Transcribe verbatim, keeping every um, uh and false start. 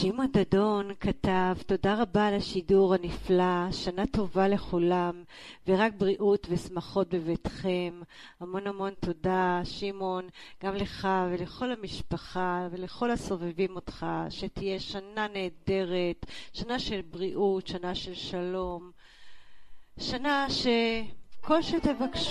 שמעון דדון כתב, תודה רבה על השידור הנפלא, שנה טובה לכולם, ורק בריאות ושמחות בביתכם. המון המון תודה, שמעון, גם לך ולכל המשפחה ולכל הסובבים אותך, שתהיה שנה נהדרת, שנה של בריאות, שנה של שלום, שנה שכל שתבקשו.